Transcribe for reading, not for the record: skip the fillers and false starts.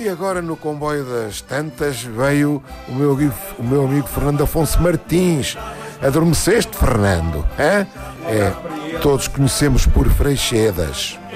E agora no comboio das tantas veio o meu amigo Fernando Afonso Martins. Adormeceste, Fernando? Hã? É, todos conhecemos por Freixedas.